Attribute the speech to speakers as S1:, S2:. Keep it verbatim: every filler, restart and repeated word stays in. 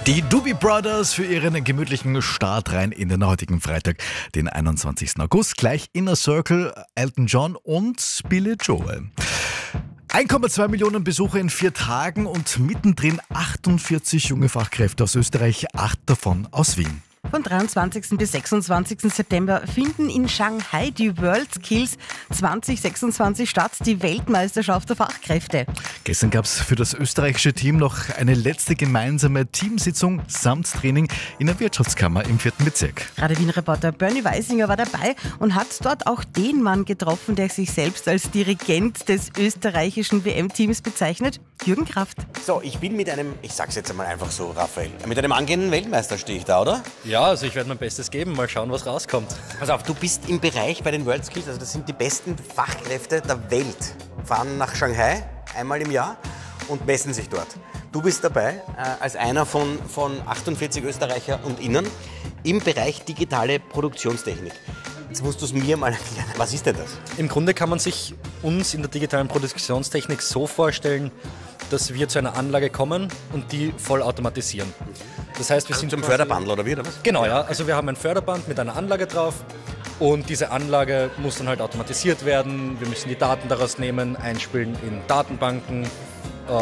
S1: Die Doobie Brothers für ihren gemütlichen Start rein in den heutigen Freitag, den einundzwanzigsten August. Gleich Inner Circle, Elton John und Billy Joel. eins Komma zwei Millionen Besucher in vier Tagen und mittendrin achtundvierzig junge Fachkräfte aus Österreich, acht davon aus Wien.
S2: Von dreiundzwanzigsten bis sechsundzwanzigsten September finden in Shanghai die WorldSkills zwanzig sechsundzwanzig statt, die Weltmeisterschaft der Fachkräfte.
S1: Gestern gab es für das österreichische Team noch eine letzte gemeinsame Teamsitzung samt Training in der Wirtschaftskammer im vierten Bezirk.
S2: Radio Wien-Reporter Bernie Weisinger war dabei und hat dort auch den Mann getroffen, der sich selbst als Dirigent des österreichischen W M-Teams bezeichnet, Jürgen Kraft.
S3: So, ich bin mit einem, ich sag's jetzt einmal einfach so, Raphael, mit einem angehenden Weltmeister stehe ich da, oder?
S4: Ja, also ich werde mein Bestes geben, mal schauen, was rauskommt.
S3: Pass auf, du bist im Bereich bei den WorldSkills, also das sind die besten Fachkräfte der Welt, fahren nach Shanghai einmal im Jahr und messen sich dort. Du bist dabei, äh, als einer von, von achtundvierzig Österreicher und Innen im Bereich digitale Produktionstechnik. Jetzt musst du es mir mal erklären. Was ist denn das?
S4: Im Grunde kann man sich uns in der digitalen Produktionstechnik so vorstellen, dass wir zu einer Anlage kommen und die voll automatisieren. Das heißt, wir
S3: Also
S4: sind
S3: zum
S4: quasi-
S3: Förderband oder wie, oder was?
S4: Genau, ja. Also wir haben ein Förderband mit einer Anlage drauf und diese Anlage muss dann halt automatisiert werden. Wir müssen die Daten daraus nehmen, einspielen in Datenbanken,